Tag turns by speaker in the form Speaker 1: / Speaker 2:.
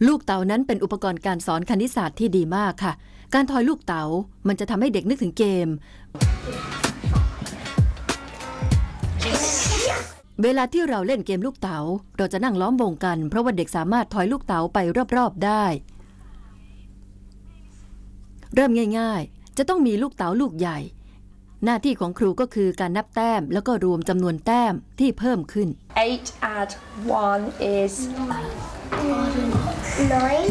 Speaker 1: ลูกเต๋านั้นเป็นอุปกรณ์การสอนคณิตศาสตร์ที่ดีมากค่ะการทอยลูกเต๋ามันจะทำให้เด็กนึกถึงเกมเวลาที่เราเล่นเกมลูกเต๋าเราจะนั่งล้อมวงกันเพราะว่าเด็กสามารถทอยลูกเต๋าไปรอบๆได้เริ่มง่ายๆจะต้องมีลูกเต๋าลูกใหญ่หน้าที่ของครูก็คือการนับแต้มแล้วก็รวมจำนวนแต้มที่เพิ่มขึ้น
Speaker 2: 8 add 1 is
Speaker 3: 9